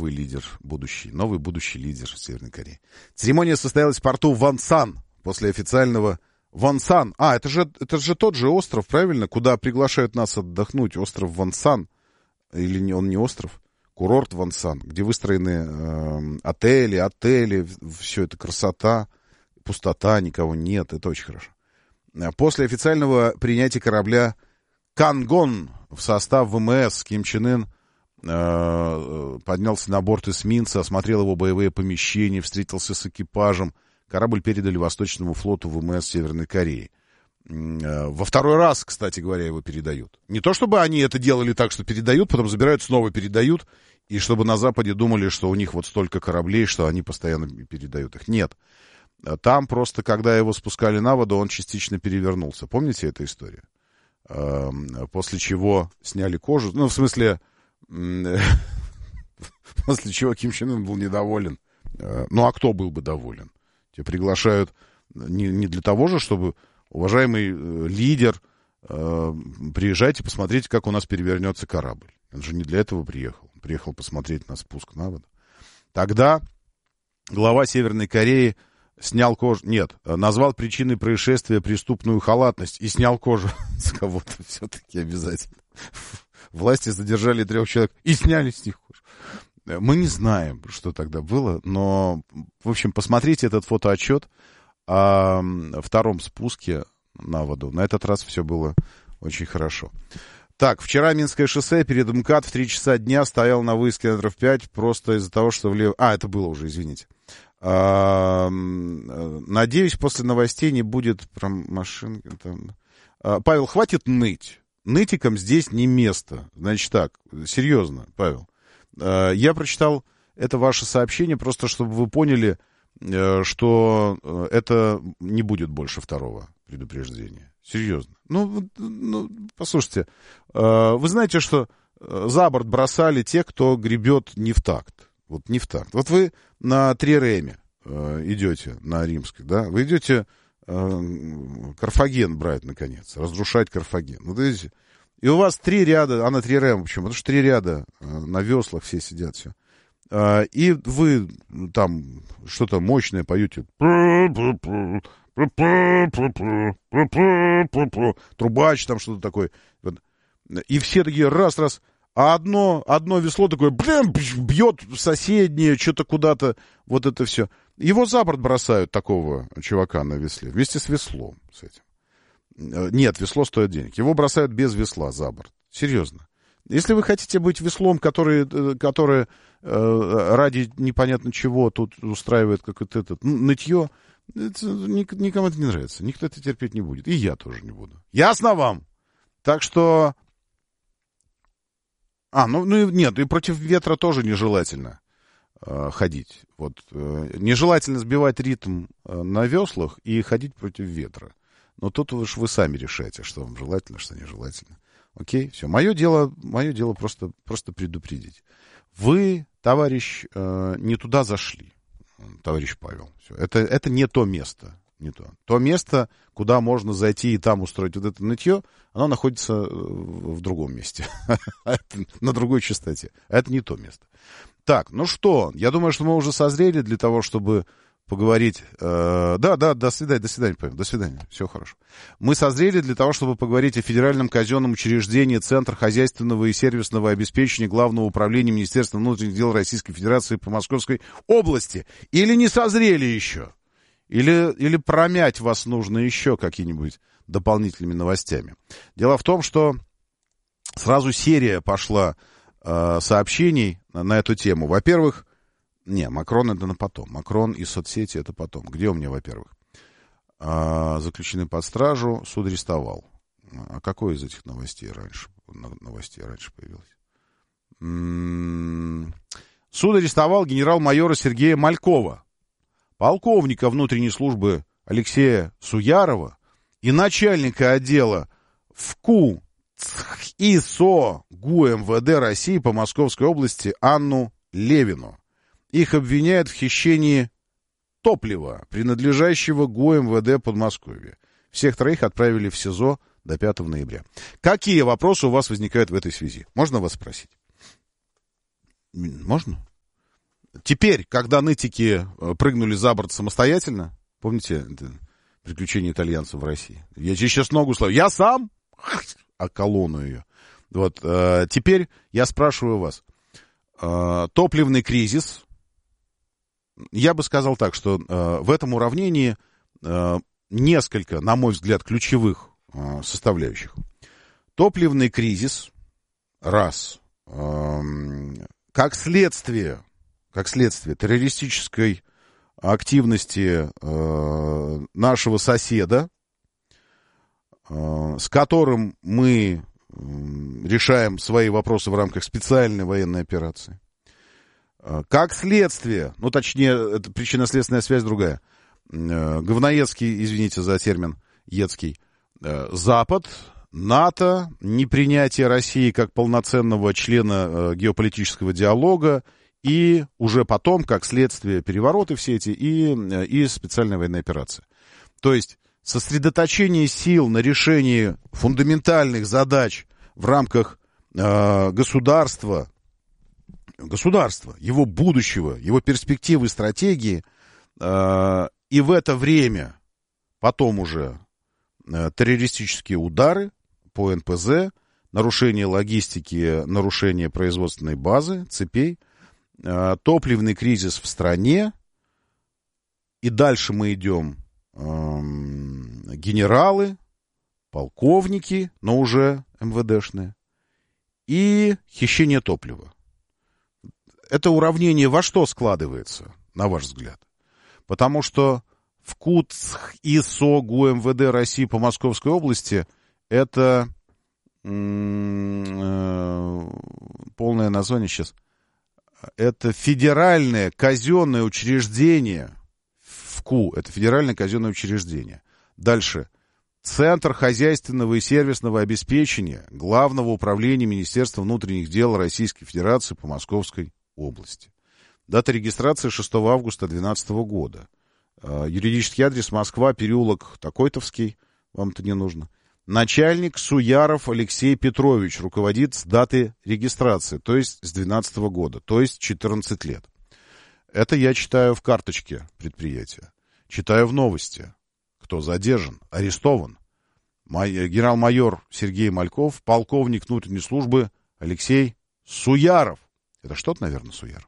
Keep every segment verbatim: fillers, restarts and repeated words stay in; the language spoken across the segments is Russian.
новый лидер, будущий, новый будущий лидер Северной Кореи. Церемония состоялась в порту Вонсан после официального... Вонсан. А, это же, это же тот же остров, правильно, куда приглашают нас отдохнуть. Остров Вонсан. Или не, он не остров? Курорт Вонсан, где выстроены э, отели, отели, все это красота, пустота, никого нет. Это очень хорошо. После официального принятия корабля Кангон в состав ВМС Ким Чен Ын э, поднялся на борт эсминца, осмотрел его боевые помещения, встретился с экипажем. Корабль передали Восточному флоту ВМС Северной Кореи. Во второй раз, кстати говоря, его передают. Не то, чтобы они это делали так, что передают, потом забирают, снова передают, и чтобы на Западе думали, что у них вот столько кораблей, что они постоянно передают их. Нет. Там просто, когда его спускали на воду, он частично перевернулся. Помните эту историю? После чего сняли кожу. Ну, в смысле, после чего Ким Чен Ын был недоволен. Ну, а кто был бы доволен? Тебя приглашают не, не для того же, чтобы, уважаемый э, лидер, э, приезжайте, посмотрите, как у нас перевернется корабль. Он же не для этого приехал. Он приехал посмотреть на спуск на воду. Тогда глава Северной Кореи снял кожу... Нет, назвал причиной происшествия преступную халатность и снял кожу с кого-то все-таки обязательно. Власти задержали трех человек и сняли с них кожу. Мы не знаем, что тогда было, но, в общем, посмотрите этот фотоотчет о втором спуске на воду. На этот раз все было очень хорошо. Так, вчера Минское шоссе перед МКАД в три часа дня стоял на выезд километров пять просто из-за того, что влево... А, это было уже, извините. А, надеюсь, после новостей не будет про машинки. Там... А, Павел, хватит ныть. Нытикам здесь не место. Значит так, серьезно, Павел. Я прочитал это ваше сообщение, просто чтобы вы поняли, что это не будет больше второго предупреждения. Серьезно. Ну, ну, послушайте, вы знаете, что за борт бросали те, кто гребет не в такт. Вот не в такт. Вот вы на Триреме идете, на Римской, да, вы идете Карфаген брать, наконец, разрушать Карфаген. Вот видите, и у вас три ряда, а на Трирем почему? Потому что три ряда на веслах все сидят, все. И вы там что-то мощное поете. Трубач там что-то такое. И все такие раз-раз. А одно, одно весло такое бьет соседнее, что-то куда-то. Вот это все. Его за борт бросают, такого чувака на весле. Вместе с веслом, с этим. Нет, весло стоит денег. Его бросают без весла за борт. Серьезно. Если вы хотите быть веслом, который, который э, ради непонятно чего тут устраивает какое-то это, нытье, это, никому это не нравится. Никто это терпеть не будет. И я тоже не буду. Ясно вам? Так что... А, ну, ну нет, и против ветра тоже нежелательно э, ходить. Вот, э, нежелательно сбивать ритм э, на веслах и ходить против ветра. Но тут уж вы сами решаете, что вам желательно, что нежелательно. Окей, все. Мое дело, мое дело просто, просто предупредить. Вы, товарищ, э, не туда зашли, товарищ Павел. Все. Это, это не то место. Не то. То место, куда можно зайти и там устроить вот это нытье, оно находится в другом месте. На другой частоте. Это не то место. Так, ну что, я думаю, что мы уже созрели для того, чтобы... поговорить. Э, да, да, до свидания, до свидания, Павел, до свидания, все хорошо. Мы созрели для того, чтобы поговорить о Федеральном казенном учреждении Центр хозяйственного и сервисного обеспечения Главного управления Министерства внутренних дел Российской Федерации по Московской области. Или не созрели еще? Или, или промять вас нужно еще какими-нибудь дополнительными новостями? Дело в том, что сразу серия пошла э, сообщений на, на эту тему. Во-первых, Не, Макрон это на потом. Макрон и соцсети это потом. Где у меня, во-первых? А, заключены под стражу, суд арестовал. А какой из этих новостей раньше, новостей раньше появилось? М-м- суд арестовал генерал-майора Сергея Малькова, полковника внутренней службы Алексея Суярова и начальника отдела ФКУ ИСО ГУ МВД России по Московской области Анну Левину. Их обвиняют в хищении топлива, принадлежащего ГУ МВД Подмосковья. Всех троих отправили в СИЗО до пятого ноября. Какие вопросы у вас возникают в этой связи? Можно вас спросить? Можно? Теперь, когда нытики прыгнули за борт самостоятельно, помните это приключения итальянцев в России? Я сейчас ногу славлю. Я сам, а колонну ее. Вот, э, теперь я спрашиваю вас. Э, топливный кризис. Я бы сказал так, что э, в этом уравнении э, несколько, на мой взгляд, ключевых э, составляющих. Топливный кризис, раз, э, как следствие, как следствие террористической активности э, нашего соседа, э, с которым мы э, решаем свои вопросы в рамках специальной военной операции. Как следствие, ну, точнее, это причинно-следственная связь другая. Говноедский, извините за термин, едский, Запад, НАТО, непринятие России как полноценного члена геополитического диалога и уже потом, как следствие, перевороты все эти и, и специальная военная операция. То есть сосредоточение сил на решении фундаментальных задач в рамках э, государства, государства, его будущего, его перспективы, стратегии, э, и в это время потом уже э, террористические удары по эн пэ зэ, нарушение логистики, нарушение производственной базы, цепей, э, топливный кризис в стране, и дальше мы идем э, генералы, полковники, но уже эм вэ дэшные, и хищение топлива. Это уравнение во что складывается, на ваш взгляд? Потому что в КУЦХ и СОГУ эм вэ дэ России по Московской области это м- полное название сейчас. Это федеральное казенное учреждение в КУ. Это федеральное казенное учреждение. Дальше. Центр хозяйственного и сервисного обеспечения Главного управления Министерства внутренних дел Российской Федерации по Московской области. Дата регистрации шестого августа две тысячи двенадцатого года. Юридический адрес Москва, переулок Такойтовский. Вам это не нужно. Начальник Суяров Алексей Петрович руководит с даты регистрации, то есть с две тысячи двенадцатого года, то есть четырнадцать лет. Это я читаю в карточке предприятия. Читаю в новости. Кто задержан, арестован. Генерал-майор Сергей Мальков, полковник внутренней службы Алексей Суяров. Это что-то, наверное, Суяров.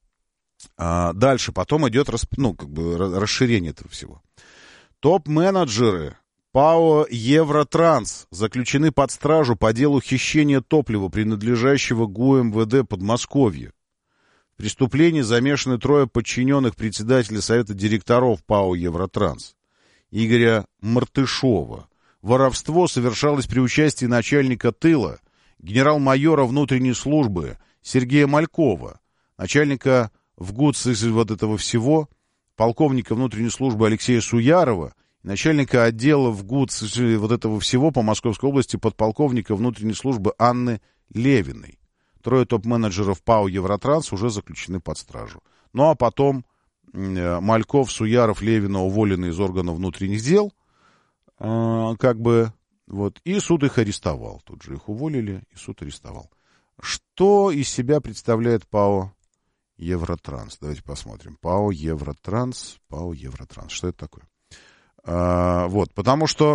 А дальше, потом идет расп... ну, как бы расширение этого всего. Топ-менеджеры ПАО «Евротранс» заключены под стражу по делу хищения топлива, принадлежащего ГУ эм вэ дэ Подмосковья. В преступлении замешаны трое подчиненных председателя Совета директоров ПАО «Евротранс» Игоря Мартышова. Воровство совершалось при участии начальника тыла, генерал-майора внутренней службы Сергея Малькова, начальника в ГУЦ вот этого всего, полковника внутренней службы Алексея Суярова, начальника отдела в ГУЦ вот этого всего по Московской области подполковника внутренней службы Анны Левиной. Трое топ-менеджеров ПАО «Евротранс» уже заключены под стражу. Ну а потом Мальков, Суяров, Левина уволены из органов внутренних дел, э, как бы, вот, и суд их арестовал. Тут же их уволили, и суд арестовал. Что из себя представляет ПАО «Евротранс»? Давайте посмотрим. ПАО «Евротранс», ПАО «Евротранс». Что это такое? А, вот, потому что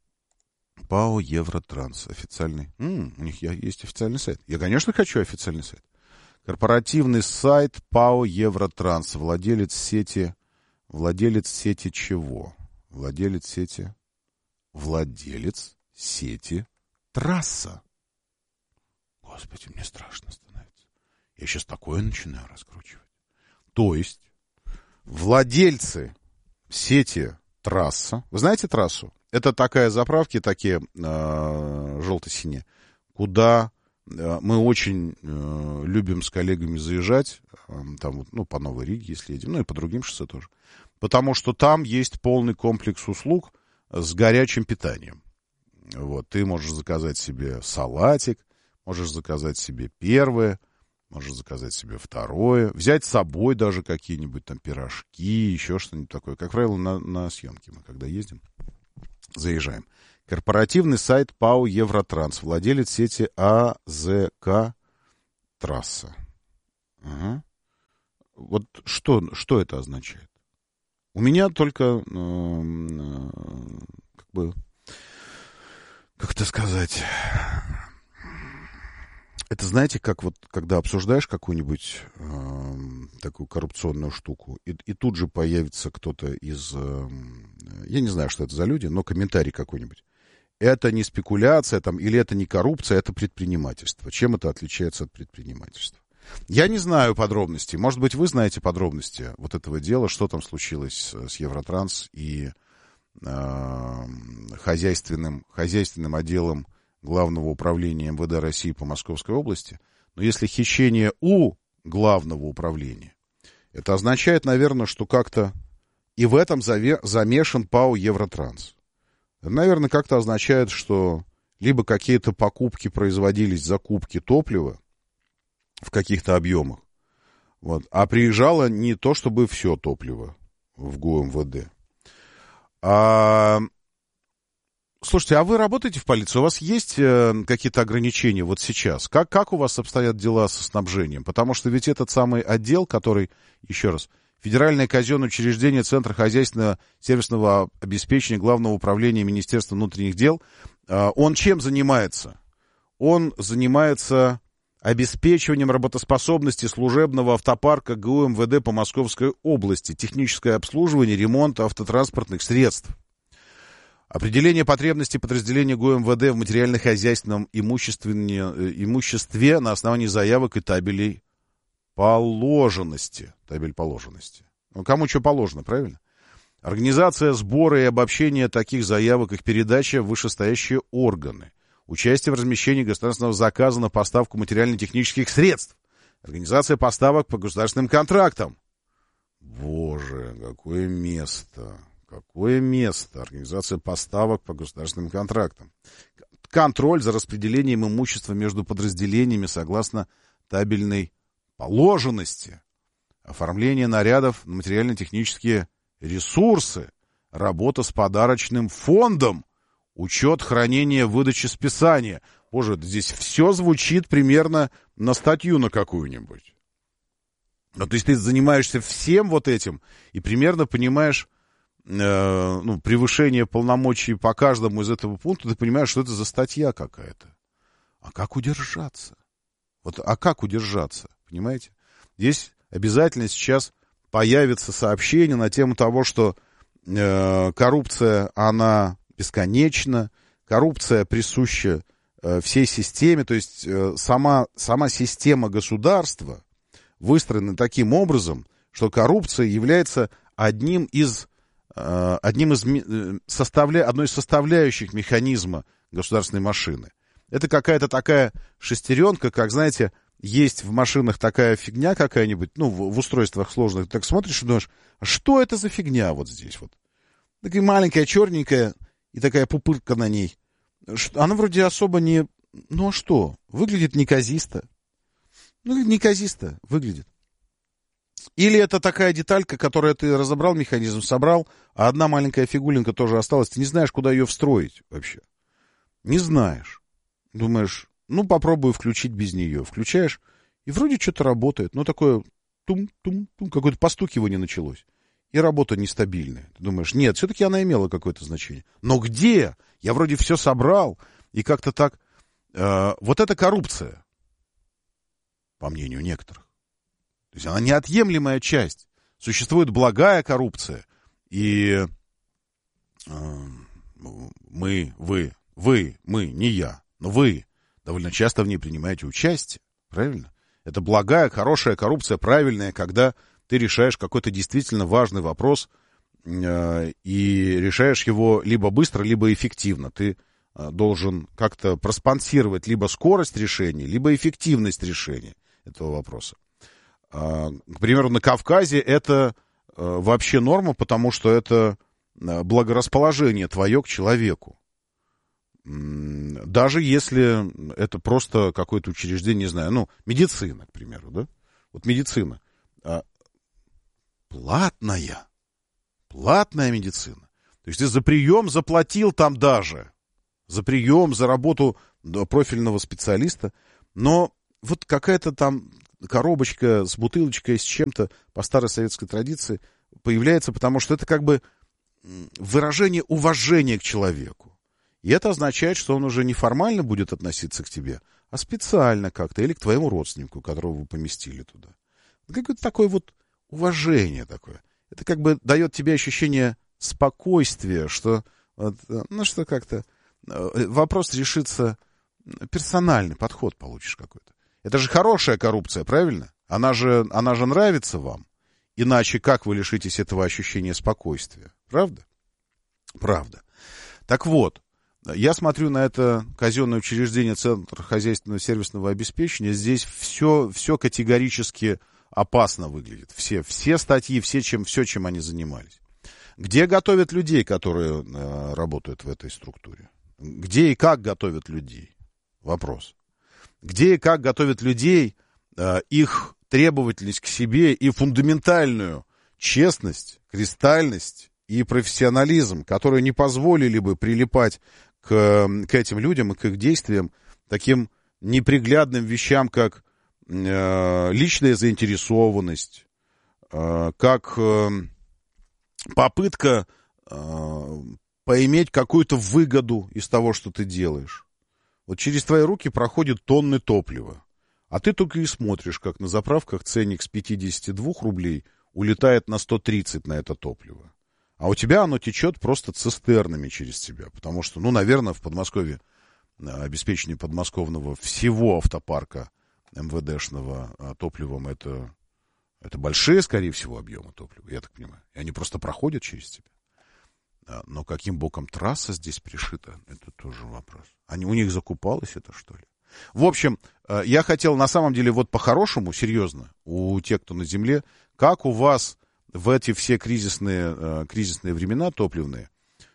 ПАО «Евротранс» официальный. М-м, у них есть официальный сайт. Я, конечно, хочу официальный сайт. Корпоративный сайт ПАО «Евротранс». Владелец сети... Владелец сети чего? Владелец сети... Владелец сети «Трасса». Господи, мне страшно становится. Я сейчас такое начинаю раскручивать. То есть, владельцы сети «Трасса». Вы знаете «Трассу»? Это такая заправки, такие э, желто-синие, куда... Мы очень э, любим с коллегами заезжать, э, там, ну, по Новой Риге, если едем, ну, и по другим шоссе тоже. Потому что там есть полный комплекс услуг с горячим питанием. Вот, ты можешь заказать себе салатик, можешь заказать себе первое, можешь заказать себе второе, взять с собой даже какие-нибудь там пирожки, еще что-нибудь такое. Как правило, на, на съемки мы, когда ездим, заезжаем. Корпоративный сайт ПАО «Евротранс», владелец сети АЗК «Трасса». Ага. вот что, что это означает? У меня только, э, э, как бы, как это сказать... Это, знаете, как вот, когда обсуждаешь какую-нибудь э, такую коррупционную штуку, и, и тут же появится кто-то из... Э, я не знаю, что это за люди, но комментарий какой-нибудь. Это не спекуляция, там, или это не коррупция, это предпринимательство. Чем это отличается от предпринимательства? Я не знаю подробностей. Может быть, вы знаете подробности вот этого дела, что там случилось с Евротранс и э, хозяйственным, хозяйственным отделом Главного управления эм вэ дэ России по Московской области. Но если хищение у Главного управления, это означает, наверное, что как-то и в этом заве- замешан ПАО «Евротранс». Это, наверное, как-то означает, что либо какие-то покупки производились, закупки топлива в каких-то объемах, вот, а приезжало не то чтобы все топливо в ГУ эм вэ дэ. А... Слушайте, а вы работаете в полиции? У вас есть э, какие-то ограничения вот сейчас? Как, как у вас обстоят дела со снабжением? Потому что ведь этот самый отдел, который, еще раз, Федеральное казенное учреждение Центра хозяйственного сервисного обеспечения Главного управления Министерства внутренних дел, э, он чем занимается? Он занимается обеспечиванием работоспособности служебного автопарка ГУ эм вэ дэ по Московской области, техническое обслуживание, ремонт автотранспортных средств. Определение потребностей подразделения ГУ эм вэ дэ в материально-хозяйственном имуществе на основании заявок и табелей положенности. Табель положенности. Ну, кому что положено, правильно? Организация сбора и обобщения таких заявок, их передача в вышестоящие органы. Участие в размещении государственного заказа на поставку материально-технических средств. Организация поставок по государственным контрактам. Боже, какое место... Какое место? Организация поставок по государственным контрактам. Контроль за распределением имущества между подразделениями согласно табельной положенности. Оформление нарядов на материально-технические ресурсы. Работа с подарочным фондом. Учет хранения, выдачи списания. Боже, здесь все звучит примерно на статью на какую-нибудь. Ну, то есть ты занимаешься всем вот этим и примерно понимаешь... ну, превышение полномочий по каждому из этого пункта, ты понимаешь, что это за статья какая-то. А как удержаться? Вот, а как удержаться? Понимаете? Здесь обязательно сейчас появится сообщение на тему того, что э, коррупция, она бесконечна, коррупция присуща э, всей системе, то есть э, сама, сама система государства выстроена таким образом, что коррупция является одним из одним из составля... одной из составляющих механизма государственной машины. Это какая-то такая шестеренка, как, знаете, есть в машинах такая фигня какая-нибудь, ну, в, в устройствах сложных, ты так смотришь и думаешь, а что это за фигня вот здесь вот? Такая маленькая, черненькая, и такая пупырка на ней. Она вроде особо не... Ну, а что? Выглядит неказисто. Ну, неказисто выглядит. Или это такая деталька, которую ты разобрал, механизм собрал, а одна маленькая фигулинка тоже осталась. Ты не знаешь, куда ее встроить вообще. Не знаешь. Думаешь, ну, попробую включить без нее. Включаешь, и вроде что-то работает. Но такое тум-тум-тум, какое-то постукивание началось. И работа нестабильная. Ты думаешь, нет, все-таки она имела какое-то значение. Но где? Я вроде все собрал. И как-то так... Э, вот это коррупция, по мнению некоторых. То есть она неотъемлемая часть. Существует благая коррупция. И э, мы, вы, вы, мы, не я, но вы довольно часто в ней принимаете участие. Правильно? Это благая, хорошая коррупция, правильная, когда ты решаешь какой-то действительно важный вопрос э, и решаешь его либо быстро, либо эффективно. Ты э, должен как-то проспонсировать либо скорость решения, либо эффективность решения этого вопроса. К примеру, на Кавказе это вообще норма, потому что это благорасположение твое к человеку. Даже если это просто какое-то учреждение, не знаю, ну, медицина, к примеру, да? Вот медицина. Платная. Платная медицина. То есть ты за прием заплатил там даже. За прием, за работу профильного специалиста. Но вот какая-то там... коробочка с бутылочкой, с чем-то по старой советской традиции появляется, потому что это как бы выражение уважения к человеку. И это означает, что он уже не формально будет относиться к тебе, а специально как-то, или к твоему родственнику, которого вы поместили туда. Какое-то такое вот уважение такое. Это как бы дает тебе ощущение спокойствия, что, ну, что как-то вопрос решится, персональный подход получишь какой-то. Это же хорошая коррупция, правильно? Она же, она же нравится вам. Иначе как вы лишитесь этого ощущения спокойствия? Правда? Правда. Так вот, я смотрю на это казенное учреждение Центр хозяйственного сервисного обеспечения. Здесь все, все категорически опасно выглядит. Все, все статьи, все, чем, все, чем они занимались. Где готовят людей, которые э, работают в этой структуре? Где и как готовят людей? Вопрос. Где и как готовят людей, э, их требовательность к себе и фундаментальную честность, кристальность и профессионализм, которые не позволили бы прилипать к, к этим людям и к их действиям таким неприглядным вещам, как э, личная заинтересованность, э, как э, попытка э, поиметь какую-то выгоду из того, что ты делаешь. Вот через твои руки проходят тонны топлива. А ты только и смотришь, как на заправках ценник с пятидесяти двух рублей улетает на сто тридцать на это топливо. А у тебя оно течет просто цистернами через тебя. Потому что, ну, наверное, в Подмосковье обеспечение подмосковного всего автопарка МВДшного топливом это, это большие, скорее всего, объемы топлива, я так понимаю. И они просто проходят через тебя. Но каким боком трасса здесь пришита, это тоже вопрос. Они, у них закупалось это, что ли? В общем, я хотел на самом деле вот по-хорошему, серьезно, у тех, кто на земле, как у вас в эти все кризисные, кризисные времена топливные,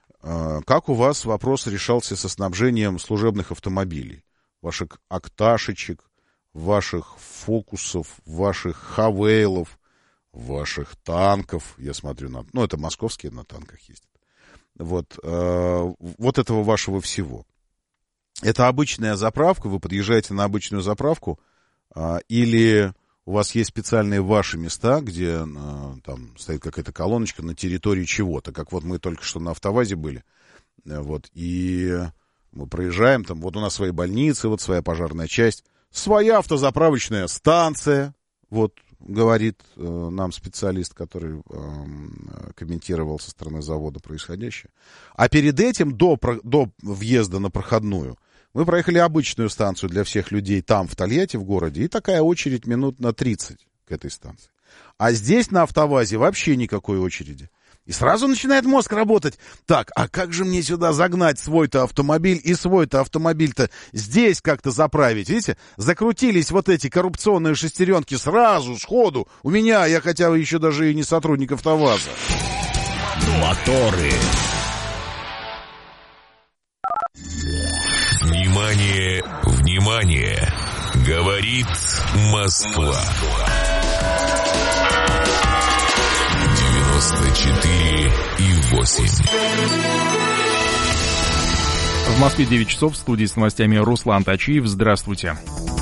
как у вас вопрос решался со снабжением служебных автомобилей, ваших окташечек, ваших фокусов, ваших хавейлов, ваших танков, я смотрю на... Ну, это московские на танках ездят. Вот, вот этого вашего всего. Это обычная заправка, вы подъезжаете на обычную заправку, а, или у вас есть специальные ваши места, где а, там стоит какая-то колоночка на территории чего-то, как вот мы только что на АвтоВАЗе были, вот, и мы проезжаем, там, вот у нас свои больницы, вот своя пожарная часть, своя автозаправочная станция, вот, говорит э, нам специалист, который э, комментировал со стороны завода происходящее. А перед этим, до, до въезда на проходную, мы проехали обычную станцию для всех людей там, в Тольятти, в городе, и такая очередь минут на тридцать к этой станции. А здесь, на АвтоВАЗе, вообще никакой очереди. И сразу начинает мозг работать. Так, а как же мне сюда загнать свой-то автомобиль и свой-то автомобиль-то здесь как-то заправить? Видите, закрутились вот эти коррупционные шестеренки сразу, сходу. У меня, я хотя бы еще даже и не сотрудник АвтоВАЗа. Моторы. Внимание, внимание! Говорит Москва. девяносто четыре и восемь. В Москве девять часов, в студии с новостями Руслан Тачиев. Здравствуйте.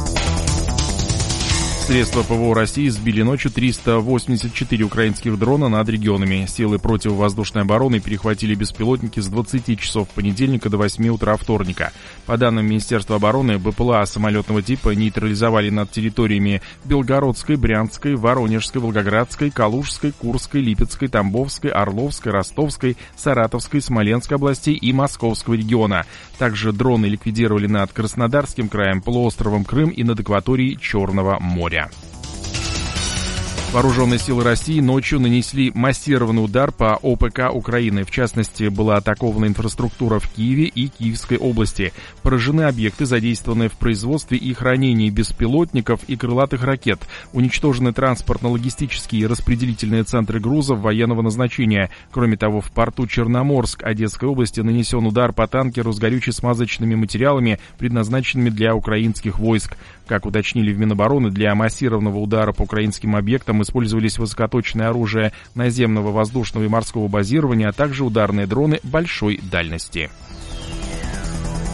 Средства ПВО России сбили ночью триста восемьдесят четыре украинских дрона над регионами. Силы противовоздушной обороны перехватили беспилотники с двадцати часов понедельника до восьми утра вторника. По данным Министерства обороны, БПЛА самолетного типа нейтрализовали над территориями Белгородской, Брянской, Воронежской, Волгоградской, Калужской, Курской, Липецкой, Тамбовской, Орловской, Ростовской, Саратовской, Смоленской областей и Московского региона. Также дроны ликвидировали над Краснодарским краем, полуостровом Крым и над акваторией Черного моря. Вооруженные силы России ночью нанесли массированный удар по ОПК Украины. В частности, была атакована инфраструктура в Киеве и Киевской области. Поражены объекты, задействованные в производстве и хранении беспилотников и крылатых ракет. Уничтожены транспортно-логистические и распределительные центры грузов военного назначения. Кроме того, в порту Черноморск Одесской области нанесен удар по танкеру с горюче-смазочными материалами, предназначенными для украинских войск. Как уточнили в Минобороны, для массированного удара по украинским объектам использовались высокоточное оружие наземного, воздушного и морского базирования, а также ударные дроны большой дальности. В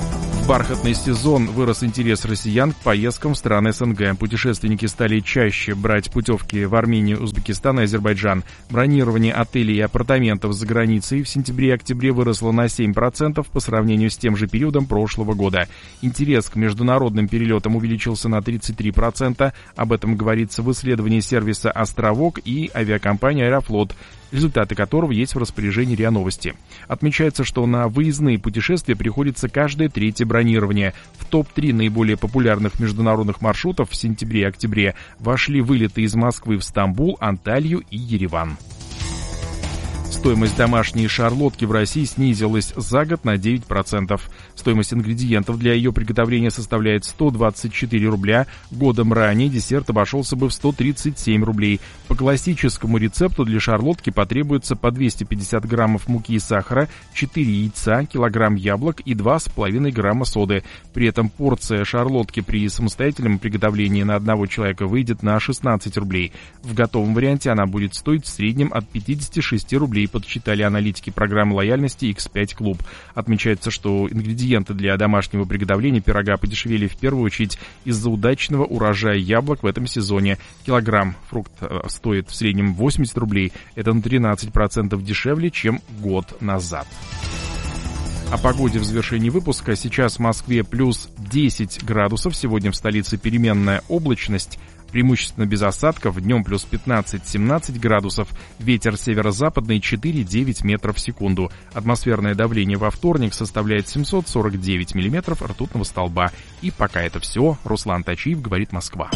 бархатный сезон вырос интерес россиян к поездкам в страны СНГ. Путешественники стали чаще брать путевки в Армению, Узбекистан и Азербайджан. Бронирование отелей и апартаментов за границей в сентябре и октябре выросло на семь процентов по сравнению с тем же периодом прошлого года. Интерес к международным перелетам увеличился на тридцать три процента. Об этом говорится в исследовании сервиса «Островок» и авиакомпании «Аэрофлот», результаты которого есть в распоряжении РИА Новости. Отмечается, что на выездные путешествия приходится каждое третье бронирование. В топ три наиболее популярных международных маршрутов в сентябре и октябре вошли вылеты из Москвы в Стамбул, Анталью и Ереван. Стоимость домашней шарлотки в России снизилась за год на девять процентов. Стоимость ингредиентов для ее приготовления составляет сто двадцать четыре рубля. Годом ранее десерт обошелся бы в сто тридцать семь рублей. По классическому рецепту для шарлотки потребуется по двести пятьдесят граммов муки и сахара, четыре яйца, килограмм яблок и два с половиной грамма соды. При этом порция шарлотки при самостоятельном приготовлении на одного человека выйдет на шестнадцать рублей. В готовом варианте она будет стоить в среднем от пятидесяти шести рублей, подсчитали аналитики программы лояльности икс пять клуб. Отмечается, что ингредиенты для домашнего приготовления пирога подешевели в первую очередь из-за удачного урожая яблок в этом сезоне. Килограмм фрукта стоит в среднем восемьдесят рублей. Это на тринадцать процентов дешевле, чем год назад. О погоде в завершении выпуска. Сейчас в Москве плюс десять градусов. Сегодня в столице переменная облачность. Преимущественно без осадков, днем плюс пятнадцать-семнадцать градусов, ветер северо-западный четыре-девять метров в секунду. Атмосферное давление во вторник составляет семьсот сорок девять миллиметров ртутного столба. И пока это все. Руслан Тачиев, «Говорит Москва».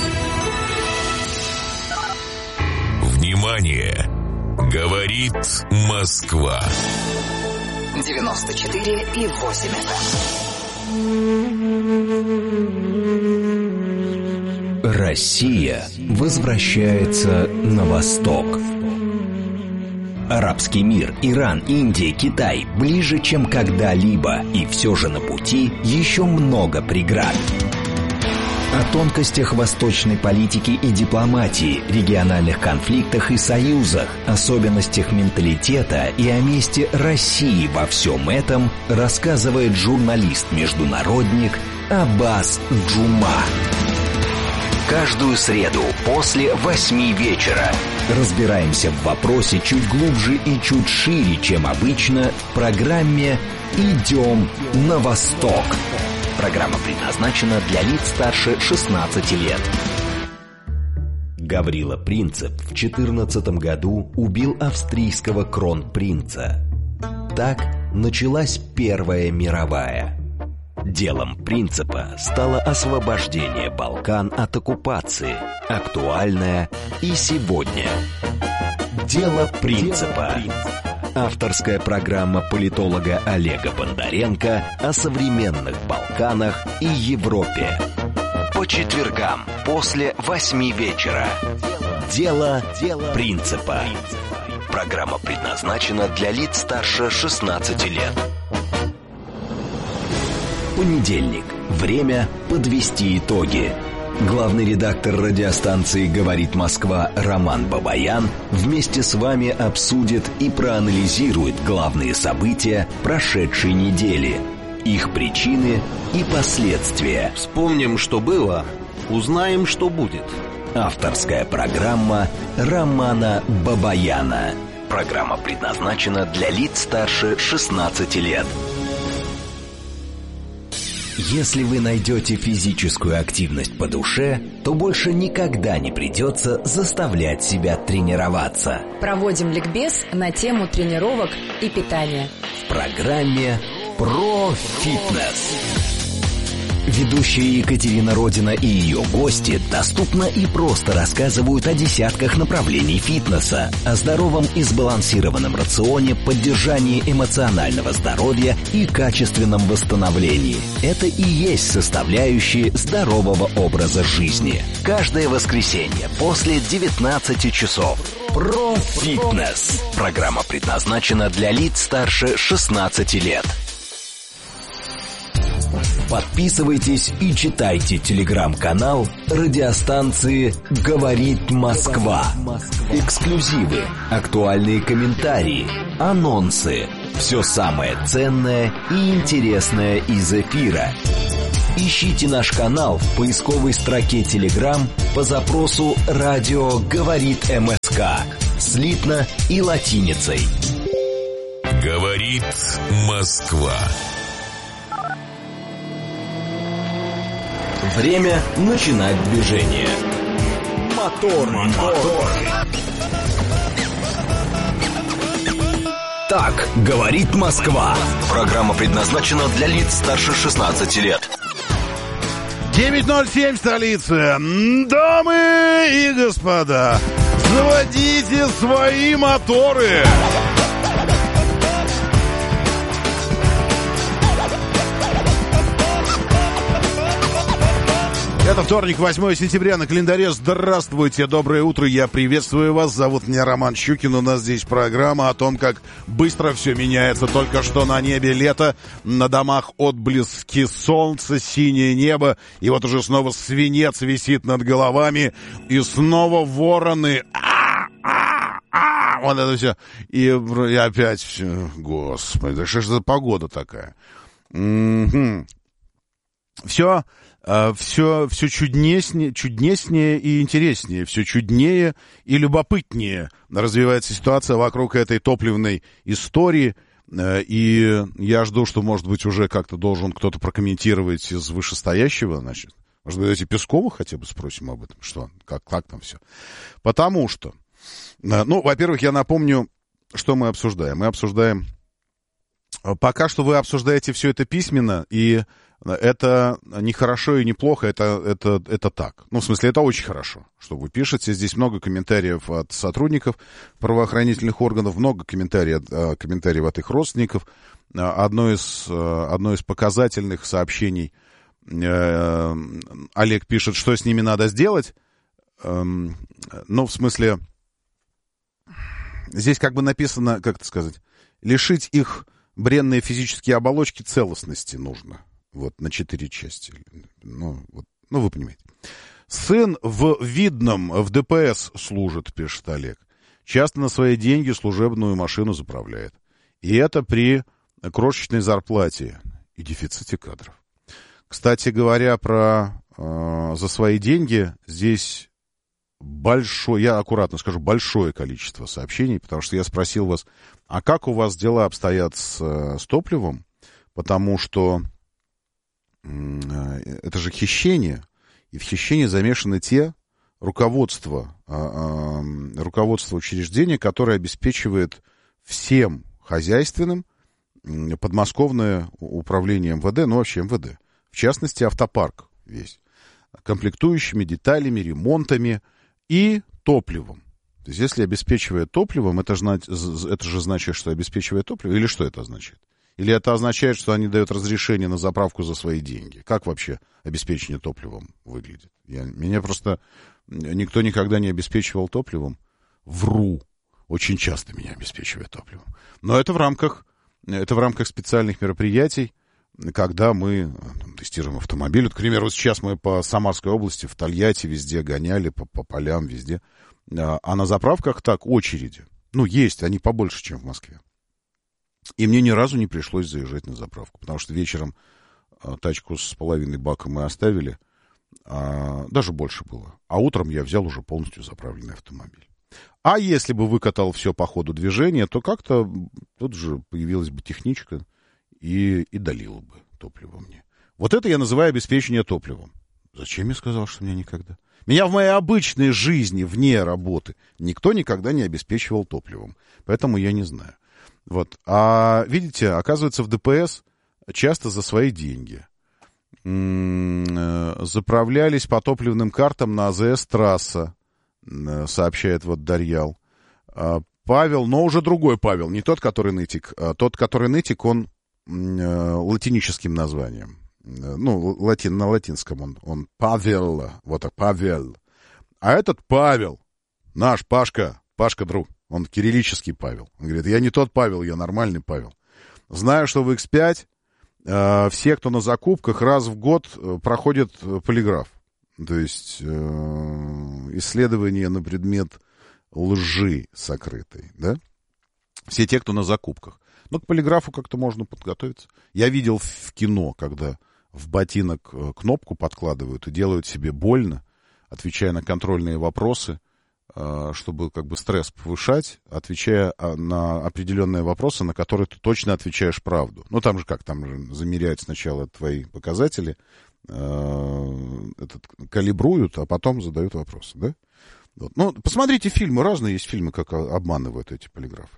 Внимание! Говорит Москва. девяносто четыре и восемь эф эм. Россия возвращается на восток. Арабский мир, Иран, Индия, Китай ближе, чем когда-либо, и все же на пути еще много преград. О тонкостях восточной политики и дипломатии, региональных конфликтах и союзах, особенностях менталитета и о месте России во всем этом рассказывает журналист-международник Аббас Джума. Каждую среду после восьми вечера разбираемся в вопросе чуть глубже и чуть шире, чем обычно, в программе «Идем на восток». Программа предназначена для лиц старше шестнадцати лет. Гаврила Принцип в четырнадцатом году убил австрийского кронпринца. Так началась Первая мировая. Делом Принципа стало освобождение Балкан от оккупации, актуальное и сегодня. Дело Принципа. Авторская программа политолога Олега Бондаренко о современных Балканах и Европе. По четвергам после восьми вечера. Дело Принципа. Программа предназначена для лиц старше шестнадцати лет. Понедельник. Время подвести итоги. Главный редактор радиостанции «Говорит Москва» Роман Бабаян вместе с вами обсудит и проанализирует главные события прошедшей недели, их причины и последствия. Вспомним, что было, узнаем, что будет. Авторская программа Романа Бабаяна. Программа предназначена для лиц старше шестнадцати лет. Если вы найдете физическую активность по душе, то больше никогда не придется заставлять себя тренироваться. Проводим ликбез на тему тренировок и питания. В программе «Про фитнес». Ведущая Екатерина Родина и ее гости доступно и просто рассказывают о десятках направлений фитнеса, о здоровом и сбалансированном рационе, поддержании эмоционального здоровья и качественном восстановлении. Это и есть составляющие здорового образа жизни. Каждое воскресенье после девятнадцати часов. Про фитнес. Программа предназначена для лиц старше шестнадцати лет. Подписывайтесь и читайте телеграм-канал радиостанции «Говорит Москва». Эксклюзивы, актуальные комментарии, анонсы, Все самое ценное и интересное из эфира. Ищите наш канал в поисковой строке Telegram по запросу «Радио говорит МСК» слитно и латиницей. Говорит Москва. Время начинать движение. Мотор, мотор. Так говорит Москва. Программа предназначена для лиц старше шестнадцати лет. девять ноль семь, столица. Дамы и господа, заводите свои моторы. Это вторник, восьмое сентября, на календаре. Здравствуйте, доброе утро, я приветствую вас. Зовут меня Роман Щукин, у нас здесь программа о том, как быстро все меняется. Только что на небе лето, на домах отблески солнца, синее небо, и вот уже снова свинец висит над головами, и снова вороны. А-а-а! Вот это все. И, и опять все. Господи, да что ж за погода такая? М-м-м. Все... Все, все чуднеснее, чуднеснее и интереснее, все чуднее и любопытнее развивается ситуация вокруг этой топливной истории. И я жду, что, может быть, уже как-то должен кто-то прокомментировать из вышестоящего, значит. Может быть, эти Пескова хотя бы спросим об этом, что, как, как там все. Потому что, ну, во-первых, я напомню, что мы обсуждаем. Мы обсуждаем... Пока что вы обсуждаете все это письменно, и это не хорошо и не плохо, это, это, это так. Ну, в смысле, это очень хорошо, что вы пишете. Здесь много комментариев от сотрудников правоохранительных органов, много комментариев, комментариев от их родственников. Одно из, одно из показательных сообщений. Олег пишет, что с ними надо сделать. Ну, в смысле, здесь как бы написано, как это сказать, лишить их бренные физические оболочки целостности нужно. Вот, на четыре части. Ну, вот, ну, вы понимаете. Сын в Видном в ДПС служит, пишет Олег. Часто на свои деньги служебную машину заправляет. И это при крошечной зарплате и дефиците кадров. Кстати говоря, про э, за свои деньги здесь большое, я аккуратно скажу, большое количество сообщений, потому что я спросил вас, а как у вас дела обстоят с, с топливом? Потому что это же хищение, и в хищении замешаны те руководства, руководство учреждения, которое обеспечивает всем хозяйственным подмосковное управление МВД, ну вообще МВД, в частности автопарк весь, комплектующими, деталями, ремонтами и топливом. То есть если обеспечивает топливом, это же, это же значит, что обеспечивает топливо, или что это означает? Или это означает, что они дают разрешение на заправку за свои деньги? Как вообще обеспечение топливом выглядит? Я, меня просто никто никогда не обеспечивал топливом. Вру. Очень часто меня обеспечивает топливом. Но это в рамках, это в рамках специальных мероприятий, когда мы там, тестируем автомобиль. Вот, к примеру, сейчас мы по Самарской области, в Тольятти везде гоняли, по, по полям везде. А на заправках так, очереди. Ну, есть, они побольше, чем в Москве. И мне ни разу не пришлось заезжать на заправку, потому что вечером а, тачку с половиной бака мы оставили, а, даже больше было. А утром я взял уже полностью заправленный автомобиль. А если бы выкатал все по ходу движения, то как-то тут же появилась бы техничка и, и долила бы топливо мне. Вот это я называю обеспечение топливом. Зачем я сказал, что меня никогда? Меня в моей обычной жизни, вне работы, никто никогда не обеспечивал топливом. Поэтому я не знаю. Вот. А видите, оказывается, в ДПС часто за свои деньги м-м, заправлялись по топливным картам на АЗС-трасса, сообщает вот Дарьял. Павел, но уже другой Павел, не тот, который нытик. А тот, который нытик, он м- латиническим названием. Ну, латин, на латинском он, он Павел, вот так, Павел. А этот Павел, наш Пашка, Пашка друг. Он кириллический Павел. Он говорит, я не тот Павел, я нормальный Павел. Знаю, что в икс пять э, все, кто на закупках, раз в год э, проходят полиграф. То есть э, исследование на предмет лжи сокрытой. Да? все те, кто на закупках. Но к полиграфу как-то можно подготовиться. Я видел в кино, когда в ботинок кнопку подкладывают и делают себе больно, отвечая на контрольные вопросы, чтобы как бы стресс повышать, отвечая на определенные вопросы, на которые ты точно отвечаешь правду. Ну, там же как, там же замеряют сначала твои показатели, этот, калибруют, а потом задают вопросы, да? Вот. Ну, посмотрите фильмы, разные есть фильмы, как обманывают эти полиграфы.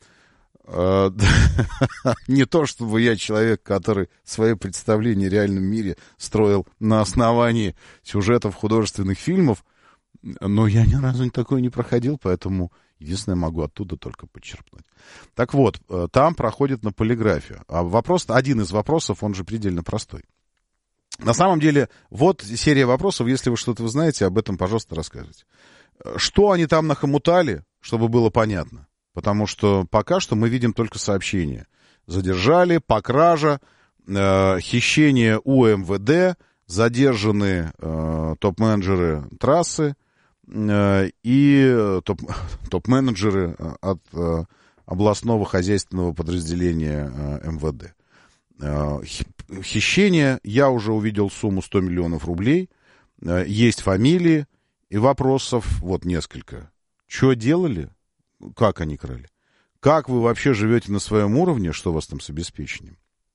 Не то, чтобы я человек, который свое представление о реальном мире строил на основании сюжетов художественных фильмов, но я ни разу такое не проходил, поэтому единственное, могу оттуда только подчерпнуть. Так вот, там проходит на полиграфе. А вопрос, один из вопросов, он же предельно простой. На самом деле, вот серия вопросов, если вы что-то вы знаете, об этом, пожалуйста, расскажите. Что они там нахомутали, чтобы было понятно? Потому что пока что мы видим только сообщения. Задержали, покража, э, хищение у эм вэ дэ, задержаны э, топ-менеджеры трассы э, и топ, топ-менеджеры от э, областного хозяйственного подразделения э, эм вэ дэ. Э, хищение, я уже увидел сумму сто миллионов рублей, э, есть фамилии и вопросов вот несколько. Что делали? Как они крали? Как вы вообще живете на своем уровне? Что у вас там с обеспечением?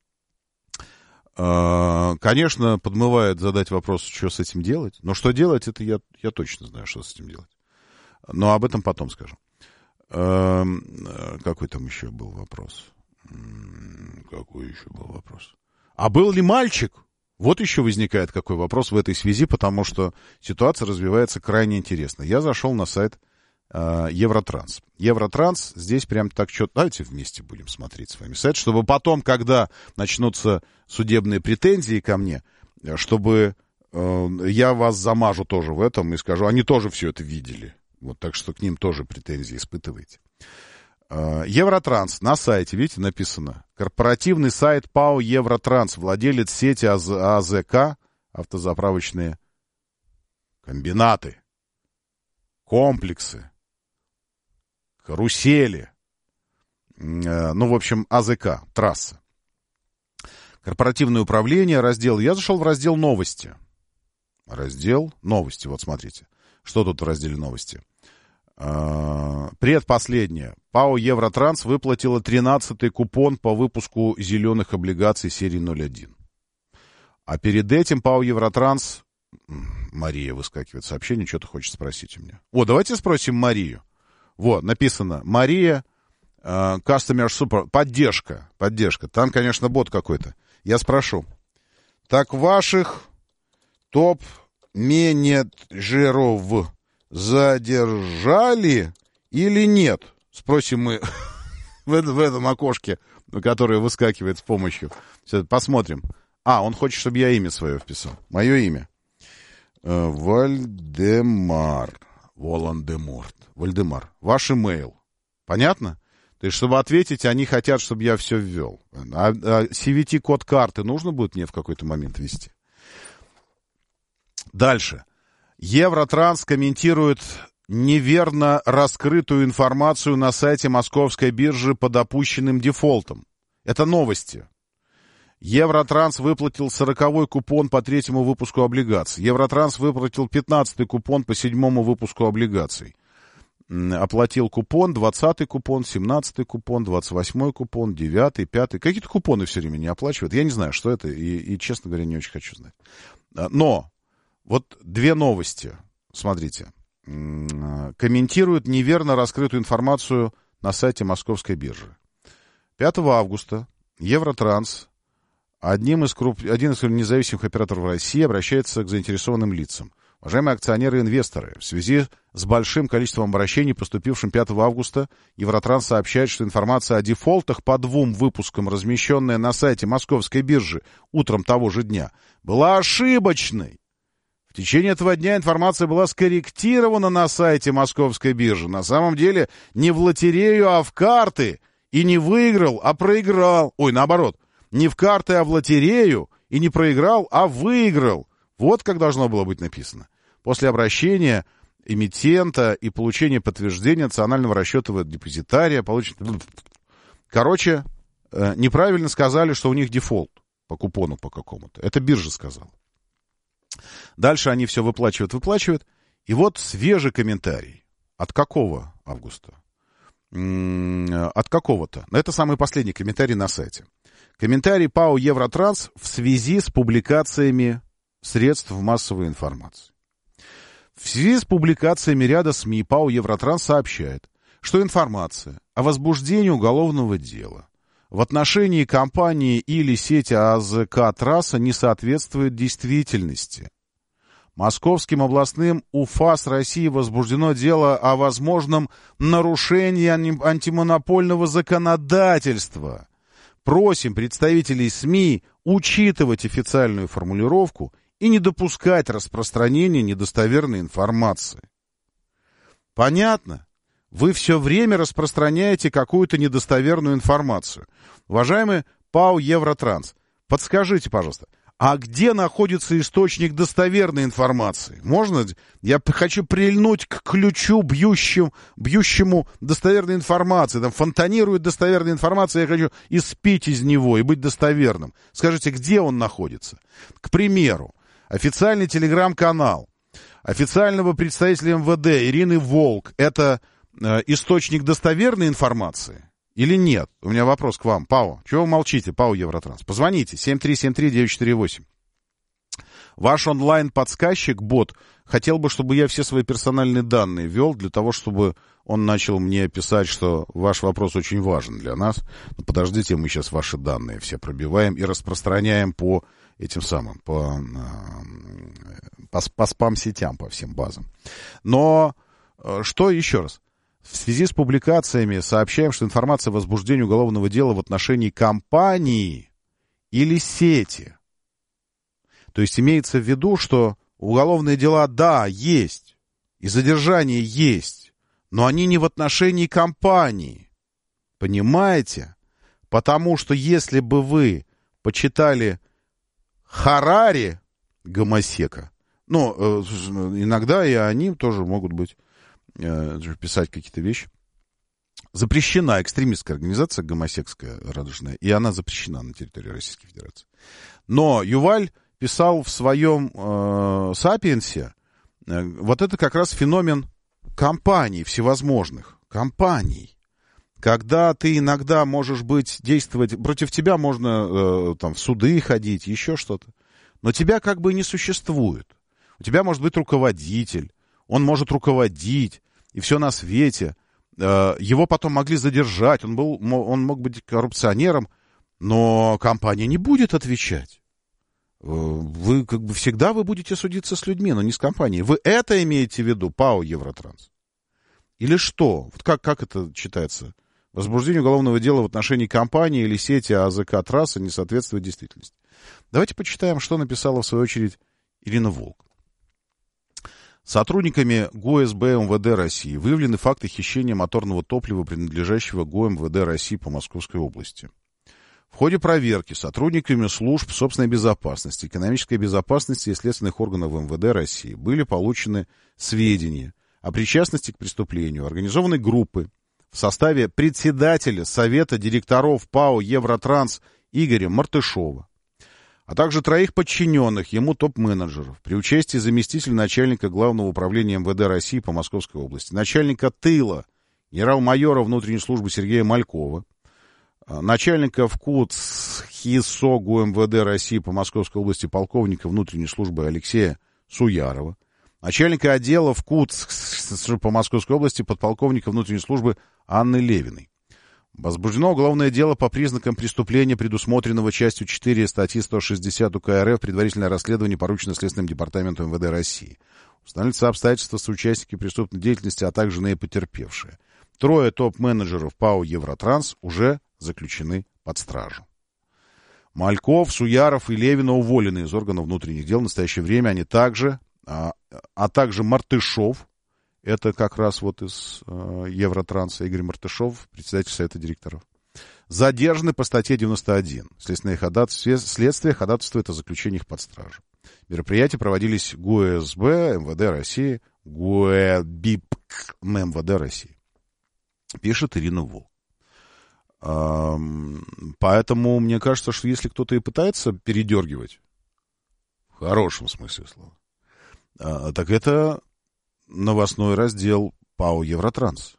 Конечно, подмывает задать вопрос, что с этим делать. Но что делать, это я, я точно знаю, что с этим делать. Но об этом потом скажу. Какой там еще был вопрос? Какой еще был вопрос? А был ли мальчик? Вот еще возникает какой вопрос в этой связи, потому что ситуация развивается крайне интересно. Я зашел на сайт Евротранс. Евротранс, здесь прям так что... Давайте вместе будем смотреть с вами сайт, чтобы потом, когда начнутся судебные претензии ко мне, чтобы э, я вас замажу тоже в этом и скажу, они тоже все это видели. Вот, так что к ним тоже претензии испытываете. Э, Евротранс на сайте, видите, написано. Корпоративный сайт ПАО Евротранс, владелец сети АЗК, автозаправочные комбинаты, комплексы, карусели, ну, в общем, АЗК, трасса. Корпоративное управление, раздел. Я зашел в раздел новости. Раздел новости, вот смотрите. Что тут в разделе новости? Предпоследнее. ПАО Евротранс выплатила тринадцатый купон по выпуску зеленых облигаций серии ноль один. А перед этим ПАО Евротранс... Мария выскакивает сообщение, что-то хочет спросить у меня. О, давайте спросим Марию. Вот, написано, Мария, uh, Customer Support, поддержка, поддержка. Там, конечно, бот какой-то. Я спрошу. Так ваших топ-менеджеров задержали или нет? Спросим мы в, этом, в этом окошке, которое выскакивает с помощью. Все, посмотрим. А, он хочет, чтобы я имя свое вписал. Мое имя. Uh, Вальдемар. Волан-де-Морт. Вальдемар. Ваш имейл. Понятно? То есть, чтобы ответить, они хотят, чтобы я все ввел. А, а си ви ти-код карты нужно будет мне в какой-то момент ввести? Дальше. Евротранс комментирует неверно раскрытую информацию на сайте Московской биржи по допущенным дефолтам. Это новости. Евротранс выплатил сороковой купон по третьему выпуску облигаций. Евротранс выплатил пятнадцатый купон по седьмому выпуску облигаций. Оплатил купон, двадцатый купон, семнадцатый купон, двадцать восьмой купон, девятый, пятый. Какие-то купоны все время не оплачивают. Я не знаю, что это, и, и, честно говоря, не очень хочу знать. Но вот две новости, смотрите. Комментируют неверно раскрытую информацию на сайте Московской биржи. пятого августа Евротранс, Одним из круп... один из независимых операторов России, обращается к заинтересованным лицам. Уважаемые акционеры и инвесторы, в связи с большим количеством обращений, поступившим пятого августа, Евротранс сообщает, что информация о дефолтах по двум выпускам, размещенная на сайте Московской биржи утром того же дня, была ошибочной. В течение этого дня информация была скорректирована на сайте Московской биржи. На самом деле не в лотерею, а в карты. И не выиграл, а проиграл. Ой, наоборот. Не в карты, а в лотерею, и не проиграл, а выиграл. Вот как должно было быть написано. После обращения эмитента и получение подтверждения национального расчетного депозитария. Получит... Короче, неправильно сказали, что у них дефолт по купону по какому-то. Это биржа сказала. Дальше они все выплачивают, выплачивают. И вот свежий комментарий. От какого августа? От какого-то. Это самый последний комментарий на сайте. Комментарий ПАО «Евротранс» в связи с публикациями средств массовой информации. В связи с публикациями ряда СМИ ПАО «Евротранс» сообщает, что информация о возбуждении уголовного дела в отношении компании или сети АЗК «Трасса» не соответствует действительности. Московским областным УФАС России возбуждено дело о возможном нарушении антимонопольного законодательства. Просим представителей СМИ учитывать официальную формулировку и не допускать распространения недостоверной информации. Понятно? Вы все время распространяете какую-то недостоверную информацию. Уважаемый ПАО «Евротранс», подскажите, пожалуйста, а где находится источник достоверной информации? Можно? Я хочу прильнуть к ключу, бьющему, бьющему достоверной информации. Там фонтанирует достоверная информация, я хочу испить из него и быть достоверным. Скажите, где он находится? К примеру, официальный телеграм-канал официального представителя эм вэ дэ Ирины Волк — это э, источник достоверной информации? Или нет? У меня вопрос к вам, ПАО. Чего вы молчите, ПАО «Евротранс»? Позвоните, семь три семь три девять четыре восемь. Ваш онлайн-подсказчик, бот, хотел бы, чтобы я все свои персональные данные ввел, для того, чтобы он начал мне писать, что ваш вопрос очень важен для нас. Но подождите, мы сейчас ваши данные все пробиваем и распространяем по этим самым, по, по, по спам-сетям, по всем базам. Но что еще раз? В связи с публикациями сообщаем, что информация о возбуждении уголовного дела в отношении компании или сети. То есть имеется в виду, что уголовные дела, да, есть, и задержание есть, но они не в отношении компании. Понимаете? Потому что если бы вы почитали Харари Гомосека, ну, иногда и они тоже могут быть, писать какие-то вещи. Запрещена экстремистская организация гомосекская радужная, и она запрещена на территории Российской Федерации. Но Юваль писал в своем э, «Сапиенсе», э, вот это как раз феномен компаний всевозможных. Компаний. Когда ты иногда можешь быть, действовать, против тебя можно э, там, в суды ходить, еще что-то, но тебя как бы не существует. У тебя может быть руководитель, он может руководить, и все на свете. Его потом могли задержать, он, был, он мог быть коррупционером, но компания не будет отвечать. Вы как бы всегда вы будете судиться с людьми, но не с компанией. Вы это имеете в виду, ПАО «Евротранс»? Или что? Вот как, как это читается? Возбуждение уголовного дела в отношении компании или сети АЗК «Трасса» не соответствует действительности. Давайте почитаем, что написала в свою очередь Ирина Волк. Сотрудниками ГУСБ эм вэ дэ России выявлены факты хищения моторного топлива, принадлежащего ГУ эм вэ дэ России по Московской области. В ходе проверки сотрудниками служб собственной безопасности, экономической безопасности и следственных органов эм вэ дэ России были получены сведения о причастности к преступлению организованной группы в составе председателя Совета директоров ПАО «Евротранс» Игоря Мартышова, а также троих подчиненных ему топ-менеджеров при участии заместителя начальника Главного управления эм вэ дэ России по Московской области, начальника тыла генерал-майора внутренней службы Сергея Малькова, начальника ВКУЦ ХИСО ГУ эм вэ дэ России по Московской области полковника внутренней службы Алексея Суярова, начальника отдела ВКУЦ по Московской области подполковника внутренней службы Анны Левиной. Возбуждено уголовное дело по признакам преступления, предусмотренного частью четыре статьи сто шестьдесят УК РФ. Предварительное расследование поручено Следственным департаментом эм вэ дэ России. Устанавливаются обстоятельства соучастники преступной деятельности, а также иные потерпевшие. Трое топ-менеджеров ПАО «Евротранс» уже заключены под стражу. Мальков, Суяров и Левина уволены из органов внутренних дел. В настоящее время они также, а, а также Мартышов, это как раз вот из э, Евротранса, Игорь Мартышов, председатель Совета директоров, задержаны по статье девяносто один. Следственное ходатайство, следствие ходатайствует о заключении их под стражу. Мероприятия проводились ГУСБ эм вэ дэ России ГУЭБИПК МВД России. Пишет Ирина Волк. Поэтому мне кажется, что если кто-то и пытается передергивать, в хорошем смысле слова, так это новостной раздел ПАО «Евротранс».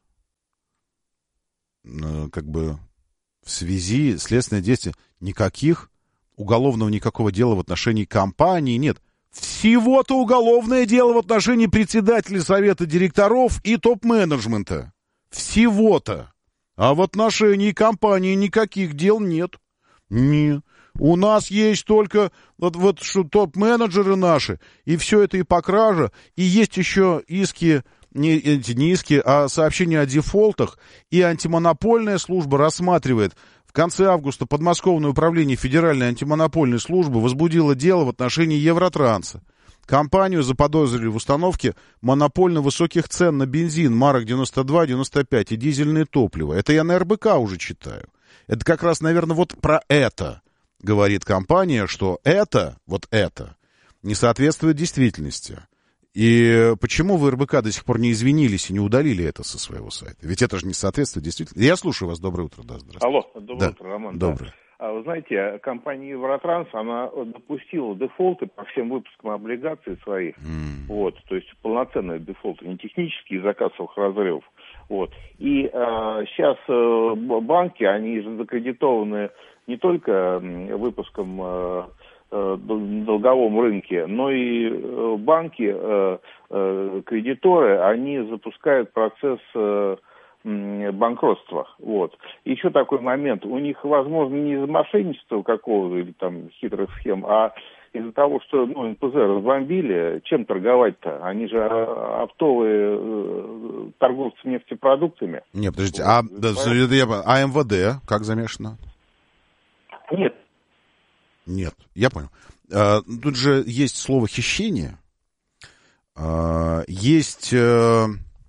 Как бы в связи следственное действие, никаких уголовного никакого дела в отношении компании нет. Всего-то уголовное дело в отношении председателя совета директоров и топ-менеджмента. Всего-то. А в отношении компании никаких дел нет. Нет. У нас есть только вот, вот что топ-менеджеры наши, и все это и по краже, и есть еще иски, не, не иски, а сообщения о дефолтах, и антимонопольная служба рассматривает. В конце августа подмосковное управление Федеральной антимонопольной службы возбудило дело в отношении Евротранса. Компанию заподозрили в установке монопольно высоких цен на бензин марок девяносто два девяносто пять и дизельное топливо. Это я на эр бэ ка уже читаю. Это как раз, наверное, вот про это говорит компания, что это, вот это, не соответствует действительности. И почему в эр бэ ка до сих пор не извинились и не удалили это со своего сайта? Ведь это же не соответствует действительности. Я слушаю вас. Доброе утро. Да, здравствуйте. Алло, доброе да. утро, Роман. Доброе. Да. Вы знаете, компания Евротранс, она допустила дефолты по всем выпускам облигаций своих. Mm. Вот, то есть полноценные дефолты, не технические из-за кассовых разрывов. Вот. И э, сейчас э, банки, они же закредитованы не только выпуском э, э, долговом рынке, но и э, банки, э, э, кредиторы, они запускают процесс э, банкротства. Вот. Еще такой момент. У них, возможно, не из-за мошенничества какого-то или там хитрых схем, а из-за того, что ну, эн пэ зэ разбомбили, чем торговать-то? Они же оптовые э, торговцы нефтепродуктами. Нет, подождите, вот. а, да, а эм вэ дэ как замешано? Нет. Нет, я понял. А, тут же есть слово «хищение». А, есть... А...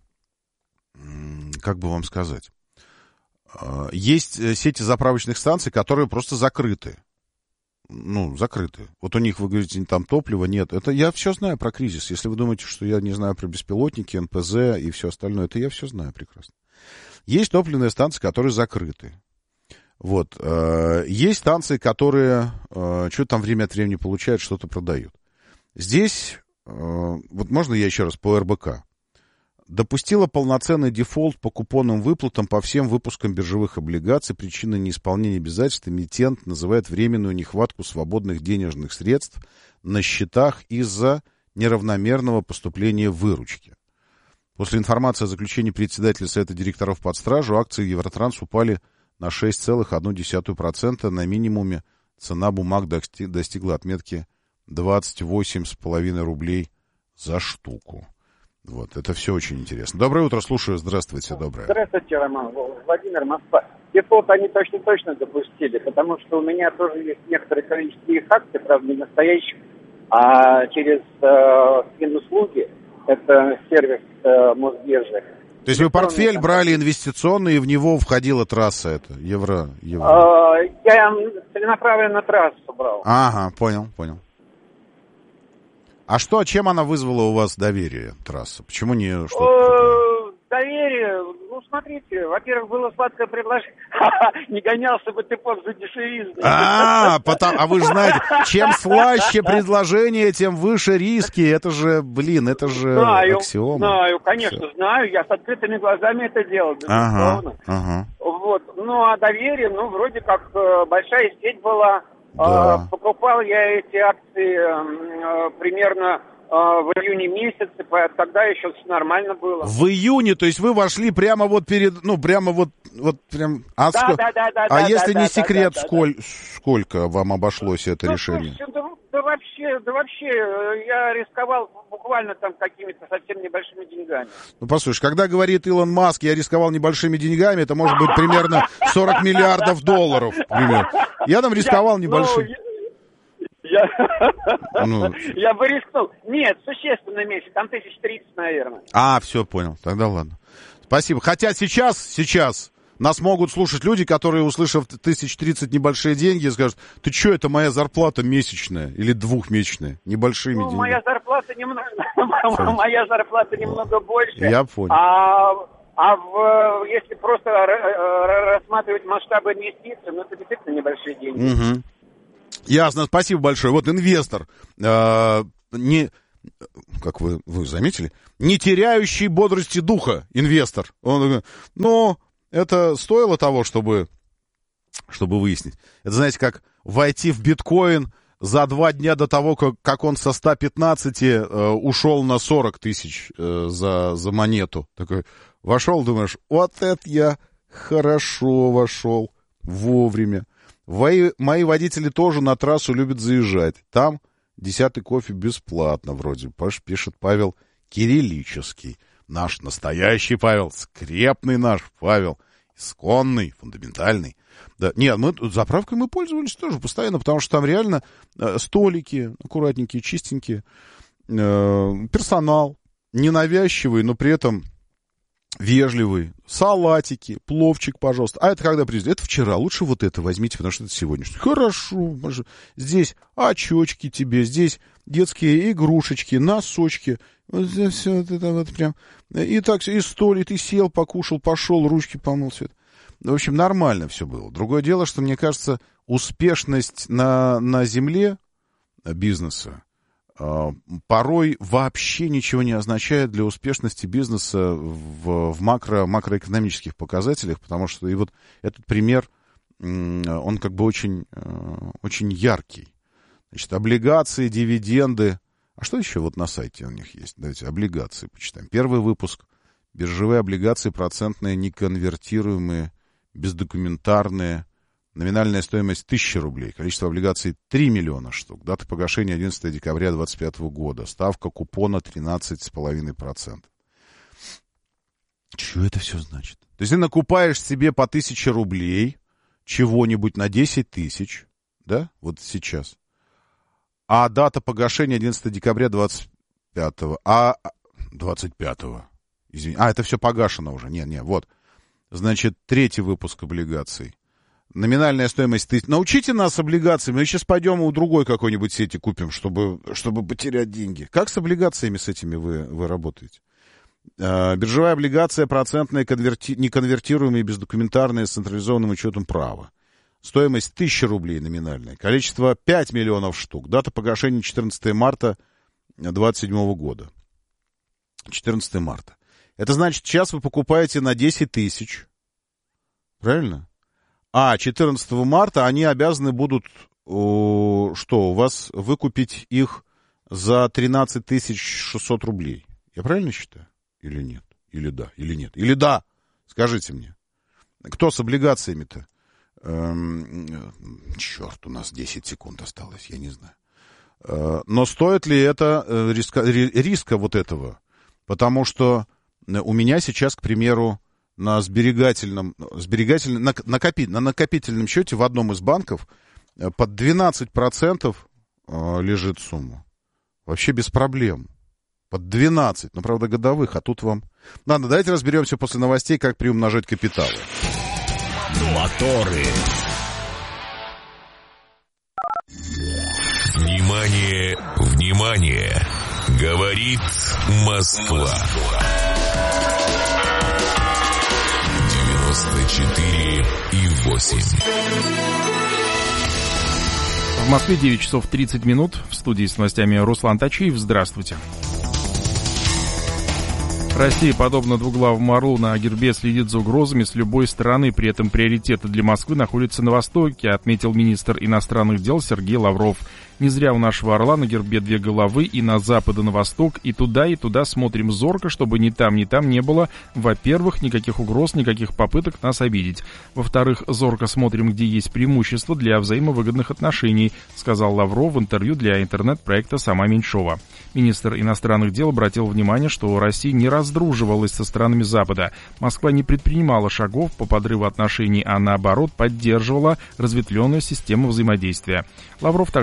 как бы вам сказать, есть сети заправочных станций, которые просто закрыты. Ну, закрыты. Вот у них, вы говорите, там топлива нет. Это я все знаю про кризис. Если вы думаете, что я не знаю про беспилотники, эн пэ зэ и все остальное, это я все знаю прекрасно. Есть топливные станции, которые закрыты. Вот. Есть станции, которые что-то там время от времени получают, что-то продают. Здесь, вот можно я еще раз по эр бэ ка? Допустила полноценный дефолт по купонным выплатам по всем выпускам биржевых облигаций. Причиной неисполнения обязательств эмитент называет временную нехватку свободных денежных средств на счетах из-за неравномерного поступления выручки. После информации о заключении председателя Совета директоров под стражу акции Евротранс упали на шесть целых одна десятая процента. На минимуме цена бумаг достигла отметки двадцать восемь с половиной рублей за штуку. Вот, это все очень интересно. Доброе утро, слушаю. Здравствуйте, доброе. Здравствуйте, Роман. Владимир, Москва. Дефолт они точно-точно допустили, потому что у меня тоже есть некоторое количество их акций, правда, не настоящих, а через э, финуслуги, это сервис э, Мосбиржи. То есть вы портфель брали инвестиционный, и в него входила трасса эта, евро? евро. Э, я целенаправленно трассу брал. Ага, понял, понял. А что, чем она вызвала у вас доверие, трасса? Почему не что-то... Доверие, ну, смотрите, во-первых, было сладкое предложение. Не гонялся бы ты под за дешевизной. А, потому, а вы же знаете, чем слаще предложение, тем выше риски. Это же, блин, это же знаю, аксиома. Знаю, конечно, Все. знаю. Я с открытыми глазами это делал, безусловно. Ага, ага. Вот. Ну, а доверие, ну, вроде как большая сеть была. Да. Покупал я эти акции э, примерно э, в июне месяце, тогда еще все нормально было. В июне, то есть вы вошли прямо вот перед, ну, прямо вот, вот прям... А, да, ск... да, да, да, а да, если да, не да, секрет, да, да, сколь... да. сколько вам обошлось это ну, решение? Слушайте, да, да вообще, да вообще, я рисковал буквально там какими-то совсем небольшими деньгами. Ну, послушай, когда говорит Илон Маск, я рисковал небольшими деньгами, это может быть примерно сорок миллиардов долларов, например. Я там рисковал небольшим. Я, ну, я бы рискнул. Нет, существенно меньше, там тысяч тридцать, наверное. А, все, понял. Тогда ладно. Спасибо. Хотя сейчас, сейчас Нас могут слушать люди, которые, услышав тысяч тридцать небольшие деньги, скажут, ты что, это моя зарплата месячная или двухмесячная, небольшими Ну, деньгами. моя зарплата немного, моя зарплата немного больше. Я понял. А, а в, если просто рассматривать масштабы инвестиций, ну, это действительно небольшие деньги. Угу. Ясно, спасибо большое. Вот инвестор, э, не, как вы, вы заметили, не теряющий бодрости духа инвестор. Он, ну, это стоило того, чтобы, чтобы выяснить. Это, знаете, как войти в биткоин за два дня до того, как, как он со ста пятнадцати э, ушел на сорок тысяч э, за, за монету. Такой вошел, думаешь, вот это я хорошо вошел, вовремя. Мои, мои водители тоже на трассу любят заезжать. Там десятый кофе бесплатно вроде. Паш, пишет Павел Кириллический. Наш настоящий Павел, скрепный наш Павел. Исконный, фундаментальный. Да, нет, мы заправкой мы пользовались тоже постоянно, потому что там реально э, столики аккуратненькие, чистенькие. Э, персонал ненавязчивый, но при этом вежливый. Салатики, пловчик, пожалуйста. А это когда привезли? Это вчера. Лучше вот это возьмите, потому что это сегодняшний. Хорошо. Здесь очечки тебе, здесь детские игрушечки, носочки. Все это вот прям. И так, и столик, ты сел, покушал, пошел, ручки помыл, все это. В общем, нормально все было. Другое дело, что, мне кажется, успешность на, на земле бизнеса порой вообще ничего не означает для успешности бизнеса в, в макро, макроэкономических показателях, потому что и вот этот пример, он как бы очень, очень яркий. Значит, облигации, дивиденды. А что еще вот на сайте у них есть? Давайте облигации почитаем. Первый выпуск. Биржевые облигации процентные, неконвертируемые, бездокументарные. Номинальная стоимость тысяча рублей. Количество облигаций три миллиона штук. Дата погашения одиннадцатого декабря двадцать пятого года. Ставка купона тринадцать целых пять десятых процента. Что это все значит? То есть ты накупаешь себе по тысяче рублей чего-нибудь на десять тысяч, да, вот сейчас. А дата погашения одиннадцатого декабря двадцать пятого. А двадцать пятого. Извини. А, это все погашено уже. Не, не, вот. Значит, третий выпуск облигаций. Номинальная стоимость тысяч. Научите нас облигациями. Мы сейчас пойдем у другой какой-нибудь сети купим, чтобы, чтобы потерять деньги. Как с облигациями с этими вы, вы работаете? А, биржевая облигация процентная, конверти... неконвертируемая, бездокументарная, с централизованным учетом права. Стоимость тысяча рублей номинальная. Количество пять миллионов штук. Дата погашения четырнадцатого марта двадцать седьмого года. четырнадцатого марта. Это значит, сейчас вы покупаете на десять тысяч. Правильно? А четырнадцатого марта они обязаны будут, о, что, у вас выкупить их за тринадцать тысяч шестьсот рублей. Я правильно считаю? Или нет? Или да? Или нет? Или да? Скажите мне. Кто с облигациями-то? Эм, черт, у нас десять секунд осталось, я не знаю. Э, но стоит ли это э, риска, риска вот этого? Потому что у меня сейчас, к примеру, на сберегательном, сберегательном на, накопи, на накопительном счете в одном из банков под двенадцать процентов э, лежит сумма. Вообще без проблем. Под двенадцать, ну, правда, годовых, а тут вам... Ладно, давайте разберемся после новостей, как приумножать капиталы. Моторы. Внимание, внимание! Говорит Москва. девяносто четыре и восемь. В Москве девять часов тридцать минут. В студии с новостями Руслан Тачиев. Здравствуйте. Россия, подобно двуглавому орлу на гербе, следит за угрозами с любой стороны. При этом приоритеты для Москвы находятся на востоке, отметил министр иностранных дел Сергей Лавров. Не зря у нашего орла на гербе две головы, и на запад, и на восток, и туда, и туда смотрим зорко, чтобы ни там, ни там не было, во-первых, никаких угроз, никаких попыток нас обидеть. Во-вторых, зорко смотрим, где есть преимущества для взаимовыгодных отношений, сказал Лавров в интервью для интернет-проекта «Сама Меньшова». Министр иностранных дел обратил внимание, что Россия не раздруживалась со странами Запада. Москва не предпринимала шагов по подрыву отношений, а наоборот поддерживала разветвленную систему взаимодействия. Лавров также подчеркнул,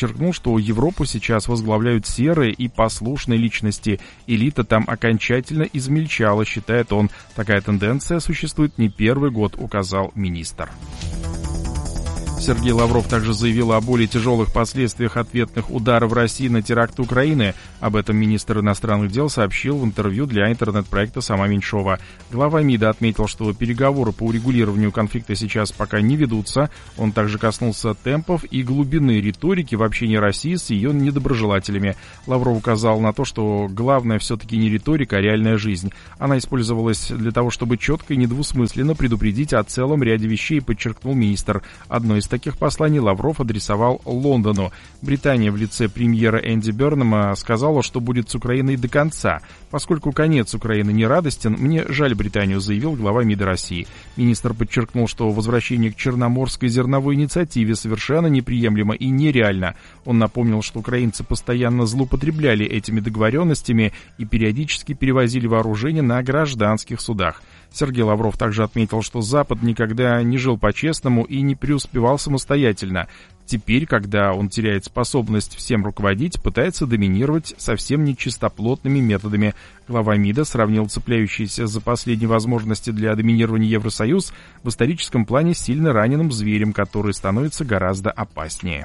подчеркнул, что Европу сейчас возглавляют серые и послушные личности. Элита там окончательно измельчала, считает он. Такая тенденция существует не первый год, указал министр. Сергей Лавров также заявил о более тяжелых последствиях ответных ударов России на теракты Украины. Об этом министр иностранных дел сообщил в интервью для интернет-проекта «Сама Меньшова». Глава МИДа отметил, что переговоры по урегулированию конфликта сейчас пока не ведутся. Он также коснулся темпов и глубины риторики в общении России с ее недоброжелателями. Лавров указал на то, что главное все-таки не риторика, а реальная жизнь. Она использовалась для того, чтобы четко и недвусмысленно предупредить о целом ряде вещей, подчеркнул министр. Одно из таких посланий Лавров адресовал Лондону. Британия в лице премьера Энди Бернама сказала, что будет с Украиной до конца. Поскольку конец Украины не радостен, мне жаль Британию, заявил глава МИДа России. Министр подчеркнул, что возвращение к Черноморской зерновой инициативе совершенно неприемлемо и нереально. Он напомнил, что украинцы постоянно злоупотребляли этими договоренностями и периодически перевозили вооружение на гражданских судах. Сергей Лавров также отметил, что Запад никогда не жил по-честному и не преуспевал самостоятельно. Теперь, когда он теряет способность всем руководить, пытается доминировать совсем нечистоплотными методами. Глава МИДа сравнил цепляющиеся за последние возможности для доминирования Евросоюз в историческом плане с сильно раненым зверем, который становится гораздо опаснее.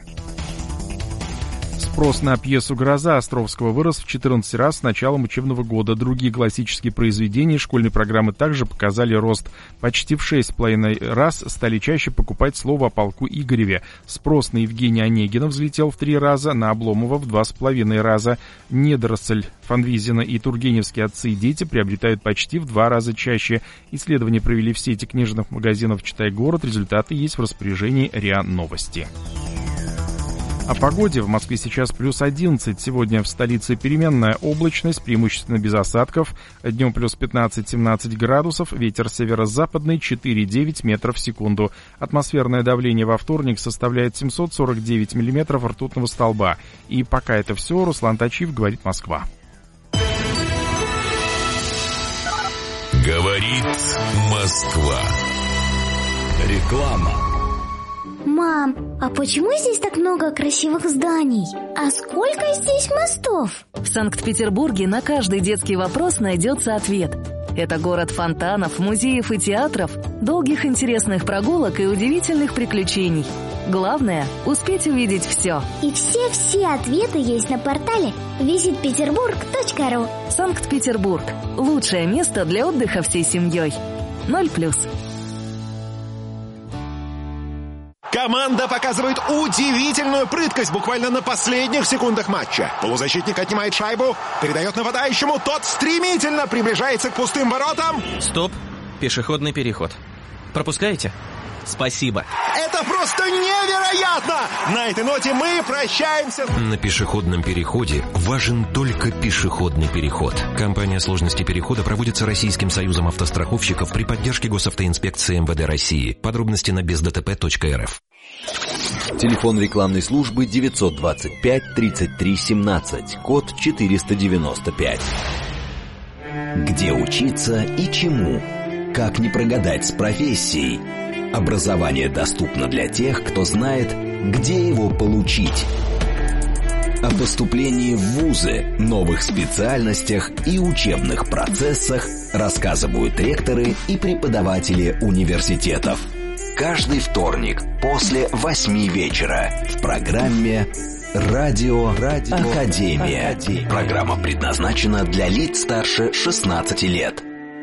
Спрос на пьесу «Гроза» Островского вырос в четырнадцать раз с началом учебного года. Другие классические произведения школьной программы также показали рост. Почти в шесть с половиной раз стали чаще покупать слово о полку Игореве. Спрос на Евгения Онегина взлетел в три раза, на Обломова в два с половиной раза. Недоросль, Фанвизина и Тургеневские отцы и дети приобретают почти в два раза чаще. Исследования провели в сети книжных магазинов «Читай город». Результаты есть в распоряжении РИА Новости. О погоде. В Москве сейчас плюс одиннадцать. Сегодня в столице переменная облачность, преимущественно без осадков. Днем плюс пятнадцать-семнадцать градусов. Ветер северо-западный четыре-девять метров в секунду. Атмосферное давление во вторник составляет семьсот сорок девять миллиметров ртутного столба. И пока это все. Руслан Тачиев, говорит Москва. Говорит Москва. Реклама. Мам, а почему здесь так много красивых зданий? А сколько здесь мостов? В Санкт-Петербурге на каждый детский вопрос найдется ответ. Это город фонтанов, музеев и театров, долгих интересных прогулок и удивительных приключений. Главное – успеть увидеть все. И все-все ответы есть на портале визит петербург точка ру. Санкт-Петербург – лучшее место для отдыха всей семьей. Ноль плюс. Команда показывает удивительную прыткость буквально на последних секундах матча. Полузащитник отнимает шайбу, передает нападающему, тот стремительно приближается к пустым воротам. Стоп, пешеходный переход. Пропускаете? Спасибо. Это просто невероятно! На этой ноте мы прощаемся. На пешеходном переходе важен только пешеходный переход. Компания сложности перехода проводится Российским союзом автостраховщиков при поддержке госавтоинспекции эм вэ дэ России. Подробности на без дэ тэ пэ точка эр эф. Телефон рекламной службы девятьсот двадцать пять тридцать три семнадцать, код четыреста девяносто пять. Где учиться и чему? Как не прогадать с профессией? Образование доступно для тех, кто знает, где его получить. О поступлении в вузы, новых специальностях и учебных процессах рассказывают ректоры и преподаватели университетов. Каждый вторник после восьми вечера в программе «Радио, Радио Академия». Академия. Программа предназначена для лиц старше шестнадцати лет.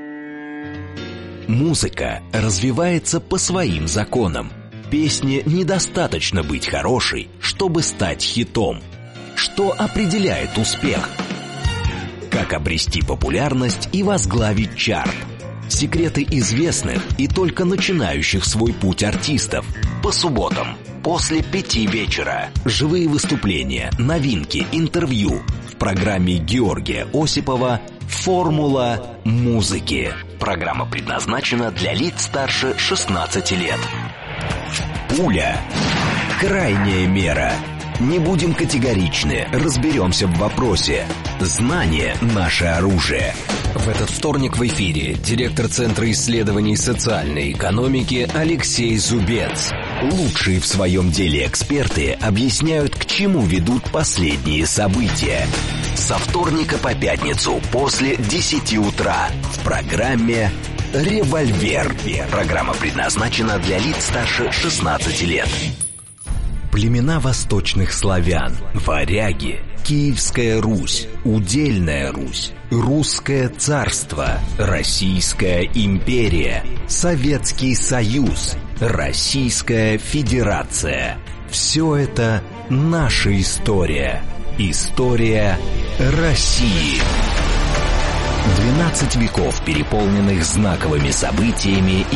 Музыка развивается по своим законам. Песне недостаточно быть хорошей, чтобы стать хитом. Что определяет успех? Как обрести популярность и возглавить чарт? Секреты известных и только начинающих свой путь артистов. По субботам после пяти вечера. Живые выступления, новинки, интервью. В программе Георгия Осипова «Формула музыки». Программа предназначена для лиц старше шестнадцати лет. Пуля. Крайняя мера. Не будем категоричны, разберемся в вопросе. Знание – наше оружие. В этот вторник в эфире директор Центра исследований социальной экономики Алексей Зубец. Лучшие в своем деле эксперты объясняют, к чему ведут последние события. Со вторника по пятницу после десяти утра в программе «Револьвер». Программа предназначена для лиц старше шестнадцати лет. Племена восточных славян, варяги, Киевская Русь, Удельная Русь, Русское царство, Российская империя, Советский Союз, Российская Федерация. Все это наша история. История России. двенадцать веков, переполненных знаковыми событиями